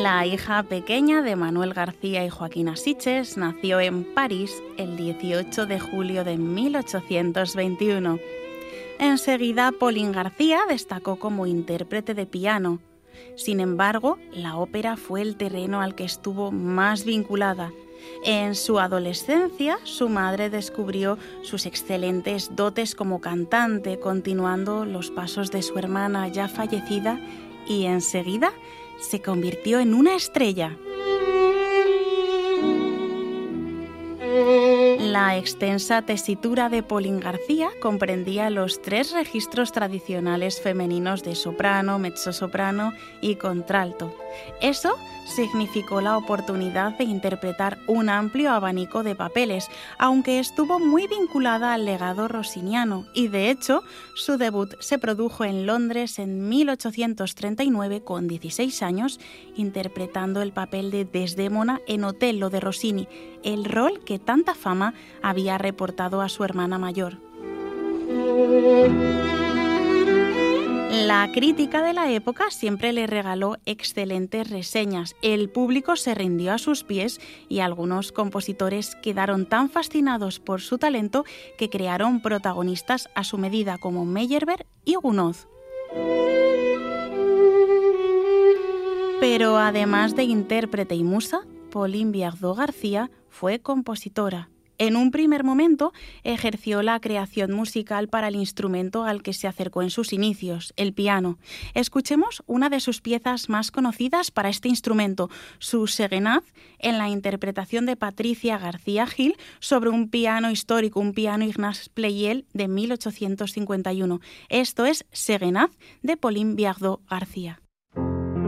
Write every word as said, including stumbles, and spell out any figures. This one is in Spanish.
La hija pequeña de Manuel García y Joaquina Sitges nació en París el dieciocho de julio de mil ochocientos veintiuno. Enseguida, Pauline García destacó como intérprete de piano. Sin embargo, la ópera fue el terreno al que estuvo más vinculada. En su adolescencia, su madre descubrió sus excelentes dotes como cantante, continuando los pasos de su hermana ya fallecida, y enseguida se convirtió en una estrella. La extensa tesitura de Pauline García comprendía los tres registros tradicionales femeninos de soprano, mezzosoprano y contralto. Eso significó la oportunidad de interpretar un amplio abanico de papeles, aunque estuvo muy vinculada al legado rossiniano, y de hecho su debut se produjo en Londres en mil ochocientos treinta y nueve con dieciséis años, interpretando el papel de Desdémona en Otello de Rossini, el rol que tanta fama había reportado a su hermana mayor. La crítica de la época siempre le regaló excelentes reseñas. El público se rindió a sus pies y algunos compositores quedaron tan fascinados por su talento que crearon protagonistas a su medida como Meyerbeer y Gounod. Pero además de intérprete y musa, Pauline Viardot García fue compositora. En un primer momento ejerció la creación musical para el instrumento al que se acercó en sus inicios, el piano. Escuchemos una de sus piezas más conocidas para este instrumento, su Serenade, en la interpretación de Patricia García Gil sobre un piano histórico, un piano Ignaz Pleyel de mil ochocientos cincuenta y uno. Esto es Serenade de Pauline Viardot García.